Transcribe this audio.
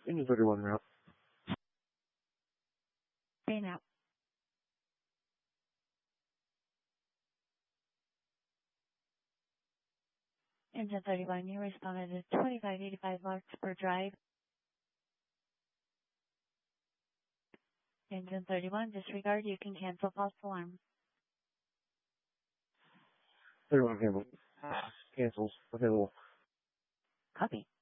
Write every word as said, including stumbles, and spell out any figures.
Engine thirty-one route. Stay now. Engine thirty-one, you responded to twenty-five eighty-five bucks per drive. Engine thirty-one, disregard, you can cancel false alarm. thirty-one cancels. Cancels. Available. Copy.